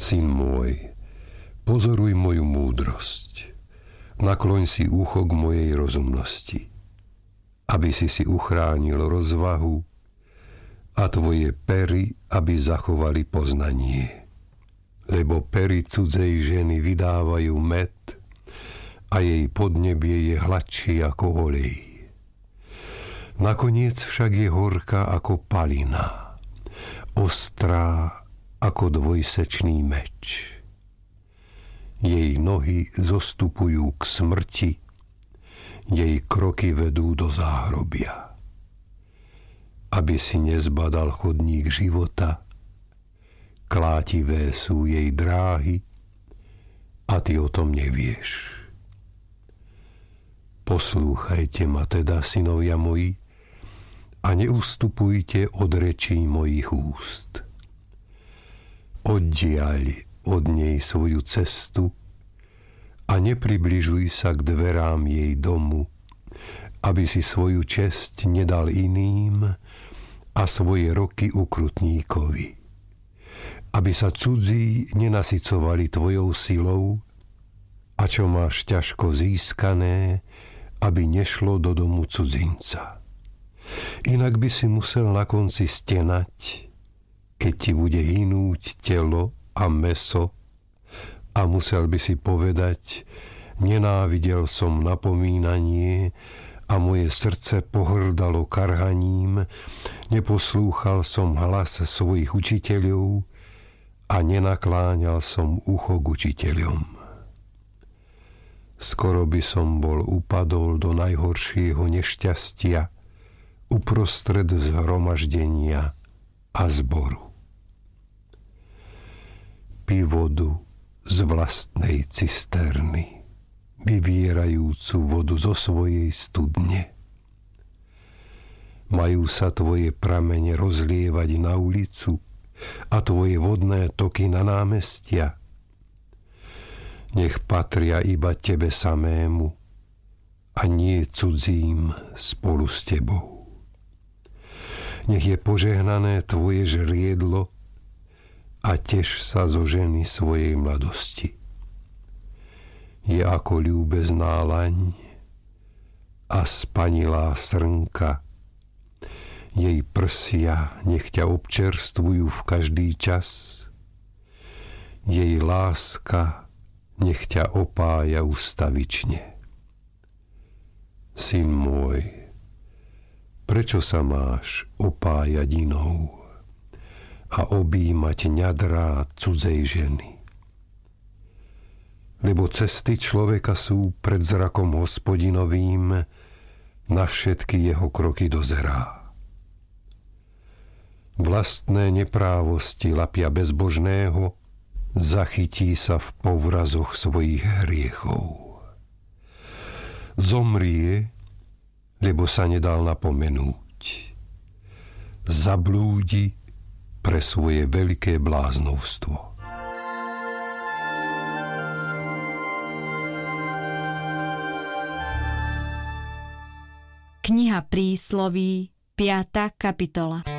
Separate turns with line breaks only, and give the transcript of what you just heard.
Syn môj, pozoruj moju múdrosť. Nakloň si ucho k mojej rozumnosti, aby si uchránil rozvahu a tvoje pery, aby zachovali poznanie. Lebo pery cudzej ženy vydávajú med a jej podnebie je hladšie ako olej. Nakoniec však je horká ako palina, ostrá ako dvojsečný meč. Jej nohy zostupujú k smrti, jej kroky vedú do záhrobia. Aby si nezbadal chodník života, klátivé sú jej dráhy a ty o tom nevieš. Poslúchajte ma teda, synovia moji, a neustupujte od rečí mojich úst. Oddiaľ od nej svoju cestu a nepribližuj sa k dverám jej domu, aby si svoju česť nedal iným a svoje roky ukrutníkovi. Aby sa cudzí nenasycovali tvojou silou a čo máš ťažko získané, aby nešlo do domu cudzinca. Inak by si musel na konci stenať, keď ti bude hynúť telo a mäso a musel by si povedať: nenávidel som napomínanie a moje srdce pohrdalo karhaním, neposlúchal som hlas svojich učiteľov a nenakláňal som ucho k učiteľom. Skoro by som bol upadol do najhoršieho nešťastia uprostred zhromaždenia a zboru. Pí vodu z vlastnej cisterny, vyvierajúcu vodu zo svojej studne. Majú sa tvoje pramene rozlievať na ulicu a tvoje vodné toky na námestia. Nech patria iba tebe samému a nie cudzím spolu s tebou. Nech je požehnané tvoje žriedlo a teš sa zo ženy svojej mladosti. Je ako ľúbezná laň a spanilá srnka. Jej prsia nech ťa občerstvujú v každý čas. Jej láska nech ťa opája ustavične. Syn môj, prečo sa máš opájať inou a objímať ňadrá cudzej ženy? Lebo cesty človeka sú pred zrakom Hospodinovým, na všetky jeho kroky dozerá. Vlastné neprávosti lapia bezbožného, zachytí sa v povrazoch svojich hriechov. Zomrie, lebo sa nedal napomenúť. Zablúdi pre svoje veľké bláznovstvo.
Kniha Prísloví, 5. kapitola.